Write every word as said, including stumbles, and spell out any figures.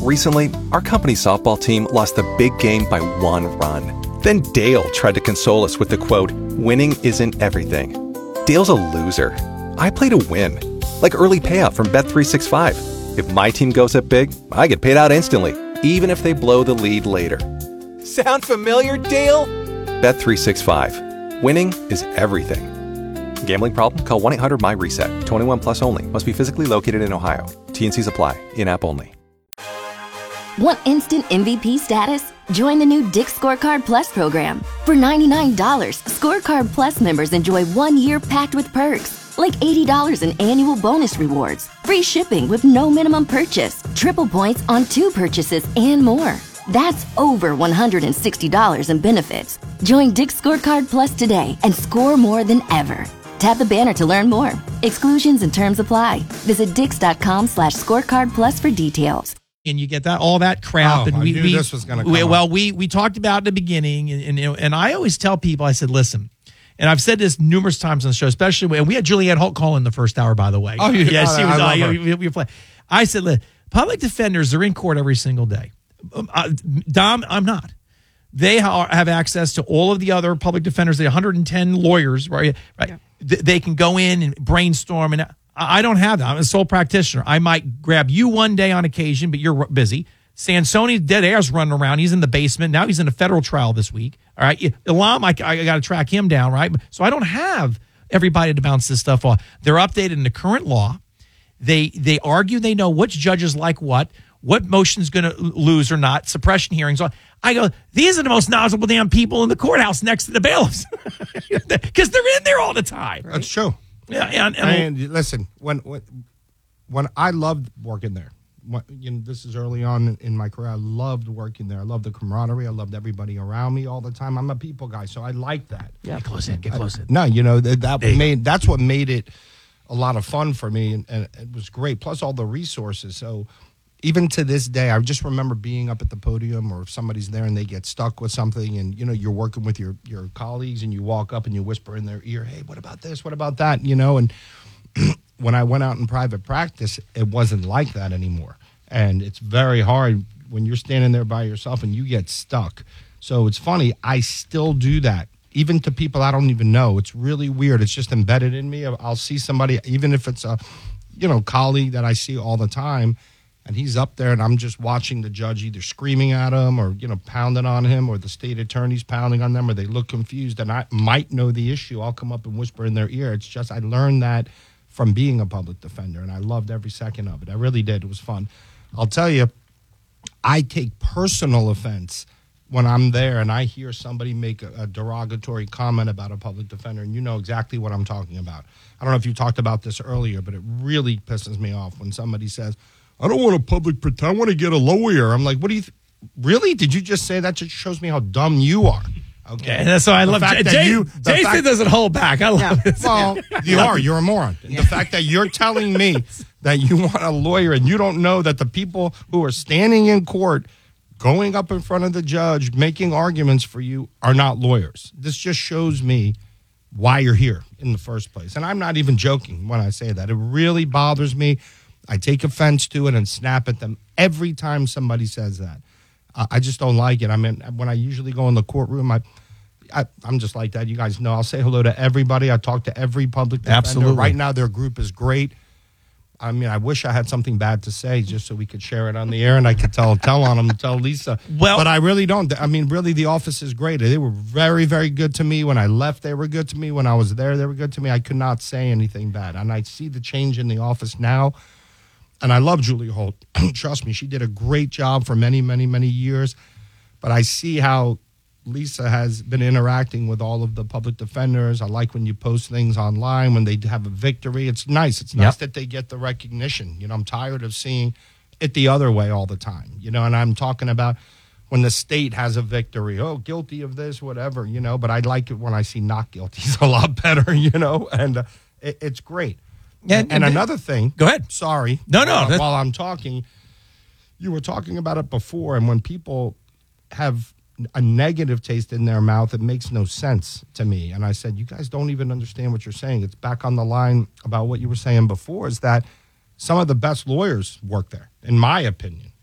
Recently, our company softball team lost the big game by one run. Then Dale tried to console us with the quote, "Winning isn't everything." Dale's a loser. I play to win. Like early payout from Bet three sixty-five. If my team goes up big, I get paid out instantly, even if they blow the lead later. Sound familiar, Dale? Bet three sixty-five. Winning is everything. Gambling problem? Call one eight hundred M Y reset. twenty-one plus only. Must be physically located in Ohio. T and Cs apply. In-app only. Want instant M V P status? Join the new Dick's Scorecard Plus program. For ninety-nine dollars, Scorecard Plus members enjoy one year packed with perks, like eighty dollars in annual bonus rewards, free shipping with no minimum purchase, triple points on two purchases, and more. That's over one hundred sixty dollars in benefits. Join Dick's Scorecard Plus today and score more than ever. Tap the banner to learn more. Exclusions and terms apply. Visit dix.com slash scorecard plus for details. And you get that all that crap. Oh, and I we, knew we, this was gonna come we up. well, we we talked about in the beginning, and, and and I always tell people, I said, listen, and I've said this numerous times on the show, especially when we had Julianne Holt call in the first hour, by the way. Oh, you- yeah, oh, she I was. love Uh, her. you- you- you play. I said, look, public defenders are in court every single day. Um, uh, Dom, I'm not. They ha- have access to all of the other public defenders, the one hundred ten lawyers, right? Right. Yeah. Th- they can go in and brainstorm, and I I don't have that. I'm a sole practitioner. I might grab you one day on occasion, but you're busy. Sansoni's dead air's running around. He's in the basement. Now he's in a federal trial this week. All right. Elam, I, I got to track him down, right? So I don't have everybody to bounce this stuff off. They're updated in the current law. They they argue they know which judges like what, what motion's going to lose or not, suppression hearings. I go, these are the most knowledgeable damn people in the courthouse next to the bailiffs because they're in there all the time. That's true. Yeah, and, and, And listen, when when when I loved working there, when, you know, this is early on in, in my career. I loved working there. I loved the camaraderie. I loved everybody around me all the time. I'm a people guy, so I like that. yeah, get close in, get close in. No, you know that, that There you made that's what made it a lot of fun for me, and, and it was great. Plus all the resources. So even to this day, I just remember being up at the podium, or if somebody's there and they get stuck with something, and you know you're working with your your colleagues, and you walk up and you whisper in their ear, "Hey, what about this? What about that?" You know, and when I went out in private practice, it wasn't like that anymore, and it's very hard when you're standing there by yourself and you get stuck. So it's funny, I still do that. Even to people I don't even know. It's really weird. It's just embedded in me. I'll see somebody, even if it's a, you know, colleague that I see all the time, and he's up there and I'm just watching the judge either screaming at him or, you know, pounding on him, or the state attorney's pounding on them, or they look confused, and I might know the issue. I'll come up and whisper in their ear. It's just I learned that from being a public defender, and I loved every second of it. I really did. It was fun. I'll tell you, I take personal offense when I'm there and I hear somebody make a, a derogatory comment about a public defender, and you know exactly what I'm talking about. I don't know if you talked about this earlier, but it really pisses me off when somebody says, "I don't want a public protector, I want to get a lawyer." I'm like, what do you, th- really? Did you just say that? Just shows me how dumb you are. Okay. And that's why I The love fact Jay. that Jay- you- the Jason fact- doesn't hold back. I love Yeah. it. Well, you are. You're a moron. The fact that you're telling me that you want a lawyer and you don't know that the people who are standing in court, going up in front of the judge, making arguments for you are not lawyers. This just shows me why you're here in the first place. And I'm not even joking when I say that. It really bothers me. I take offense to it and snap at them every time somebody says that. Uh, I just don't like it. I mean, when I usually go in the courtroom, I, I, I'm just like that. You guys know I'll say hello to everybody. I talk to every public defender. Absolutely. Right now, their group is great. I mean, I wish I had something bad to say just so we could share it on the air and I could tell tell on them, tell Lisa. Well- but I really don't. I mean, really, the office is great. They were very, very good to me. When I left, they were good to me. When I was there, they were good to me. I could not say anything bad. And I see the change in the office now. And I love Julie Holt. Trust me, she did a great job for many, many, many years. But I see how Lisa has been interacting with all of the public defenders. I like when you post things online when they have a victory. It's nice. It's nice Yep. that they get the recognition. You know, I'm tired of seeing it the other way all the time. You know, and I'm talking about when the state has a victory. Oh, guilty of this, whatever, you know. But I like it when I see not guilty. It's a lot better, you know, and uh, it, it's great. Yeah, and, and and- another thing. Go ahead. Sorry. No, no, While, that's- while I'm talking, you were talking about it before, and when people have a negative taste in their mouth, it makes no sense to me. And I said, you guys don't even understand what you're saying. It's back on the line about what you were saying before, is that some of the best lawyers work there, in my opinion.